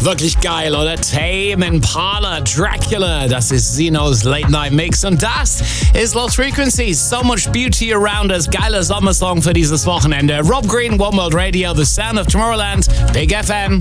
Wirklich geil, oder? Tame Impala, Dracula, das ist Zinos Late Night Mix und das ist Lost Frequencies. So much beauty around us. Geiler Sommersong für dieses Wochenende. Rob Green, One World Radio, The Sound of Tomorrowland, Big FM.